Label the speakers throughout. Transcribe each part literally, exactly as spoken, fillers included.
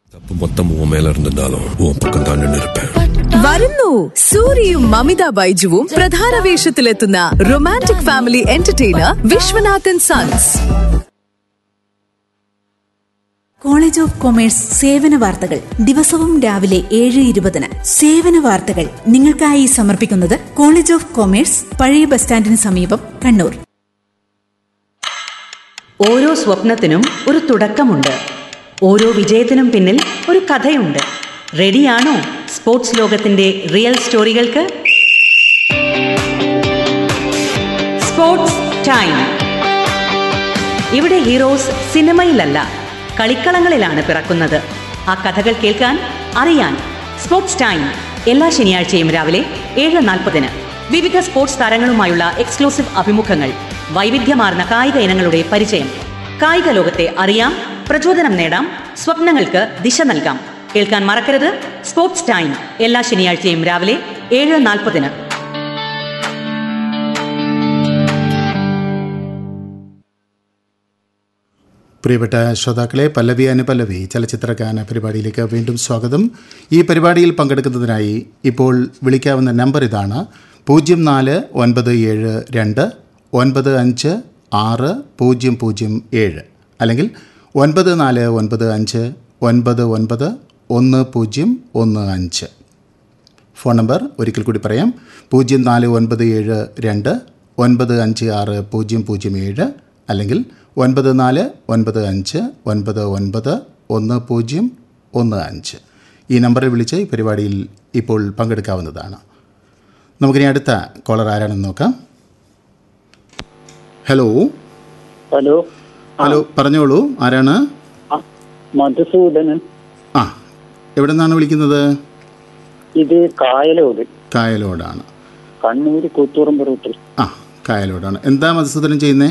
Speaker 1: தப்பு மொத்தம் உன் மேல இருந்திருந்தாலும் உன் பக்கம் தான் நின்னு இருப்பேன்.
Speaker 2: വരുന്നു സൂര്യയും മമിത ബൈജുവും പ്രധാന വേഷത്തിലെത്തുന്ന romantic family entertainer Viswanathan sons.
Speaker 3: College of commerce സേവന വാർത്തകൾ ദിവസവും രാവിലെ ഏഴ് ഇരുപതിന്. സേവന വാർത്തകൾ നിങ്ങൾക്കായി സമർപ്പിക്കുന്നത് കോളേജ് ഓഫ് കൊമേഴ്സ്, പഴയ ബസ് സ്റ്റാൻഡിന് സമീപം, കണ്ണൂർ.
Speaker 4: ഓരോ സ്വപ്നത്തിനും ഒരു തുടക്കമുണ്ട്. ഓരോ വിജയത്തിനും പിന്നിൽ ഒരു കഥയുണ്ട്. റെഡിയാണോ സ്പോർട്സ് ലോകത്തിന്റെ റിയൽ സ്റ്റോറികൾക്ക്? Sports time. ഇവിടെ ഹീറോസ് സിനിമയിലല്ല, കളിക്കളങ്ങളിലാണ് പിറക്കുന്നത്. ആ കഥകൾ കേൾക്കാൻ, അറിയാൻ സ്പോർട്സ് ടൈം എല്ലാ ശനിയാഴ്ചയും രാവിലെ ഏഴ് നാൽപ്പതിന്. വിവിധ സ്പോർട്സ് താരങ്ങളുമായുള്ള എക്സ്ക്ലൂസീവ് അഭിമുഖങ്ങൾ, വൈവിധ്യമാർന്ന കായിക ഇനങ്ങളുടെ പരിചയം. കായിക ലോകത്തെ അറിയാം, പ്രചോദനം നേടാം, സ്വപ്നങ്ങൾക്ക് ദിശ നൽകാം. കേൾക്കാൻ മറക്കരുത് സ്പോർട്സ് ടൈം എല്ലാ ശനിയാഴ്ചയും രാവിലെ ഏഴ് നാൽപ്പതിന്.
Speaker 5: പ്രിയപ്പെട്ട ശ്രോതാക്കളെ, പല്ലവി അനുപല്ലവി ചലച്ചിത്ര ഗാന പരിപാടിയിലേക്ക് വീണ്ടും സ്വാഗതം. ഈ പരിപാടിയിൽ പങ്കെടുക്കുന്നതിനായി ഇപ്പോൾ വിളിക്കാവുന്ന നമ്പർ ഇതാണ്: പൂജ്യം നാല് ഒൻപത് ഏഴ് രണ്ട് ഒൻപത് അഞ്ച് ആറ് പൂജ്യം പൂജ്യം ഏഴ്, അല്ലെങ്കിൽ ഒൻപത് നാല് ഒൻപത് അഞ്ച് ഒൻപത് ഒൻപത് ഒന്ന് പൂജ്യം ഒന്ന് അഞ്ച്. ഫോൺ നമ്പർ ഒരിക്കൽ കൂടി പറയാം: പൂജ്യം നാല് ഒൻപത് ഏഴ് രണ്ട് ഒൻപത് അഞ്ച് ആറ് പൂജ്യം പൂജ്യം ഏഴ്, അല്ലെങ്കിൽ ഒൻപത് നാല് ഒൻപത് അഞ്ച് ഒൻപത് ഒൻപത് ഒന്ന് പൂജ്യം ഒന്ന് അഞ്ച്. ഈ നമ്പറിൽ വിളിച്ച് ഈ പരിപാടിയിൽ ഇപ്പോൾ പങ്കെടുക്കാവുന്നതാണ്. നമുക്കിനി അടുത്ത കോളർ ആരാണെന്ന് നോക്കാം. ഹലോ
Speaker 6: ഹലോ
Speaker 5: ഹലോ പറഞ്ഞോളൂ, ആരാണ്?
Speaker 6: മധുസൂദനൻ.
Speaker 5: ആ, എവിടെ നിന്നാണ് വിളിക്കുന്നത്?
Speaker 6: ഇത് കായലോട്.
Speaker 5: കായലോടാണ്.
Speaker 6: കണ്ണൂർ കൂത്തുപറമ്പ് റൂട്ടിൽ.
Speaker 5: ആ, കായലോടാണ്. എന്താ മധുസൂദനൻ ചെയ്യുന്നേ?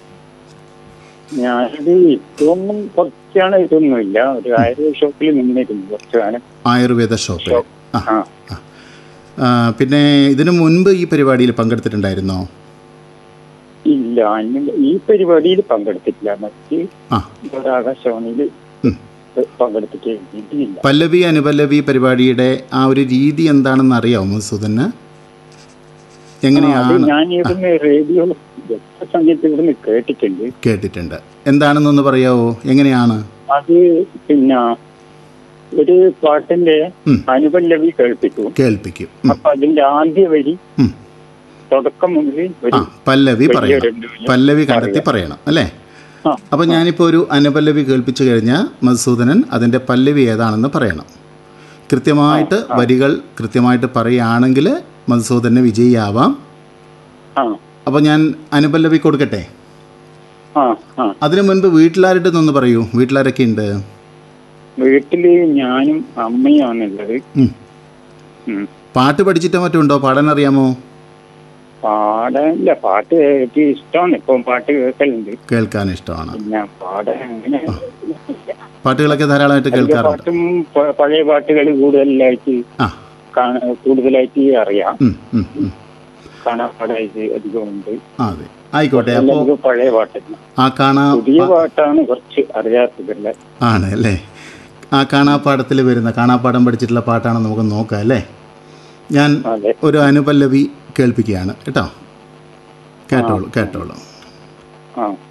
Speaker 6: ഞാനിത് ഇതൊന്നും കുറച്ചാണ്, ഇതൊന്നുമില്ല, ഒരു ആയുർവേദ ഷോപ്പിൽ നിന്നിരുന്നു കുറച്ച് കാലം.
Speaker 5: ആയുർവേദ ഷോപ്പിൽ. ആ, പിന്നെ ഇതിനു മുൻപ് ഈ പരിപാടിയിൽ പങ്കെടുത്തിട്ടുണ്ടായിരുന്നോ?
Speaker 6: ഇല്ല, ഈ പരിപാടിയിൽ പങ്കെടുത്തിട്ടില്ല. മറ്റ് ആകാശവാണിയിൽ പങ്കെടുത്തിട്ടില്ല.
Speaker 5: പല്ലവി അനുപല്ലവി പരിപാടിയുടെ ആ ഒരു രീതി എന്താണെന്ന് അറിയാമോ മധുസൂദന്? എങ്ങനെയാണ്?
Speaker 6: ഞാൻ ഇവിടുന്ന് റേഡിയോ സംഗീതത്തിൽ ഇവിടുന്ന് കേട്ടിട്ടുണ്ട്
Speaker 5: കേട്ടിട്ടുണ്ട് എന്താണെന്നൊന്ന് പറയാവോ? എങ്ങനെയാണ്
Speaker 6: അത്? പിന്നെ ഒരു പാട്ടിന്റെ അനുപല്ലവി കേൾപ്പിക്കും കേൾപ്പിക്കും അപ്പൊ അതിന്റെ ആദ്യ വരി തുടക്കം മുതൽ
Speaker 5: പല്ലവി പറയണം, പല്ലവി കണ്ടെത്തി പറയണം അല്ലേ? അപ്പൊ ഞാനിപ്പോ ഒരു അനുപല്ലവി കേൾപ്പിച്ചു കഴിഞ്ഞാൽ മധുസൂദനൻ അതിന്റെ പല്ലവി ഏതാണെന്ന് പറയണം. കൃത്യമായിട്ട് വരികൾ കൃത്യമായിട്ട് പറയുകയാണെങ്കിൽ മധുസൂദനന് വിജയിയാവാം. അപ്പൊ ഞാൻ അനുപല്ലവി കൊടുക്കട്ടെ? അതിനു മുൻപ് വീട്ടിലാരുടെ ഒന്ന് പറയൂ. വീട്ടിലാരൊക്കെ ഉണ്ട്?
Speaker 6: വീട്ടില് ഞാനും അമ്മയാണുള്ളത്.
Speaker 5: പാട്ട് പഠിച്ചിട്ടോ മറ്റുണ്ടോ? പാടാൻ അറിയാമോ?
Speaker 6: പാടാനില്ല, പാട്ട് എനിക്ക് ഇഷ്ടമാണ്. ഇപ്പം പാട്ട് കേൾക്കലുണ്ട്.
Speaker 5: കേൾക്കാൻ ഇഷ്ടമാണ്.
Speaker 6: പിന്നെ പാടാൻ അങ്ങനെ
Speaker 5: പാട്ടുകളൊക്കെ ധാരാളമായിട്ട് കേൾക്കാറുണ്ട്.
Speaker 6: പാട്ടും പഴയ പാട്ടുകൾ കൂടുതലായിട്ട് കൂടുതലായിട്ട് അറിയാം. കാണാപ്പാടായിട്ട് അധികമുണ്ട്.
Speaker 5: അതെ, ആയിക്കോട്ടെ. അപ്പോൾ
Speaker 6: പഴയ പാട്ടല്ല,
Speaker 5: ആ കാണാ
Speaker 6: പുതിയ പാട്ടാണ് കുറച്ച് അറിയാത്തതല്ലേ.
Speaker 5: ആണ് അല്ലേ? ആ കാണാപ്പാടത്തിൽ വരുന്ന കാണാപ്പാടം പഠിച്ചിട്ടുള്ള പാട്ടാണ് നമുക്ക് നോക്കാം അല്ലേ? ഞാൻ ഒരു അനുപല്ലവി കേൾപ്പിക്കുകയാണ് കേട്ടോ. കേട്ടോളൂ കേട്ടോളൂ.
Speaker 6: ആ